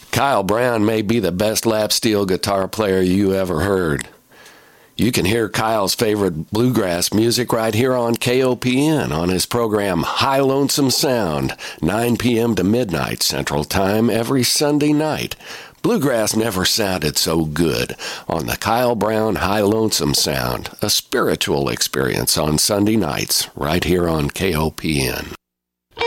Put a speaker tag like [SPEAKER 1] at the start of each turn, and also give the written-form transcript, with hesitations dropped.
[SPEAKER 1] Kyle Brown may be the best lap steel guitar player you ever heard. You can hear Kyle's favorite bluegrass music right here on KOPN on his program High Lonesome Sound, 9 p.m. to midnight Central Time every Sunday night. Bluegrass never sounded so good on the Kyle Brown High Lonesome Sound, a spiritual experience on Sunday nights right here on KOPN.